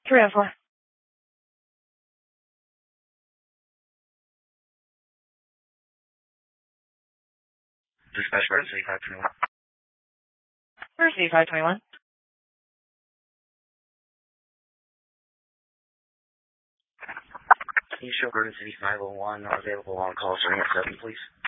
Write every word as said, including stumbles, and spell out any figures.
three oh four. Dispatch emergency five twenty-one. Emergency five twenty-one. Can you show emergency five oh one available on call starting at seven, please?